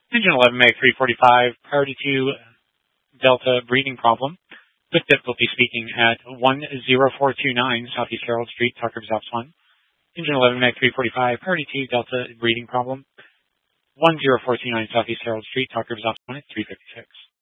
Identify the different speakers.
Speaker 1: Engine 11 Mag 345, priority to Delta breathing problem. With difficulty speaking at 10429 Southeast Harold Street, Tucker Ops 1. Engine 11 Mag 345, priority to Delta breathing problem. 10429 Southeast Harold Street, Tucker Ops 1 at 356.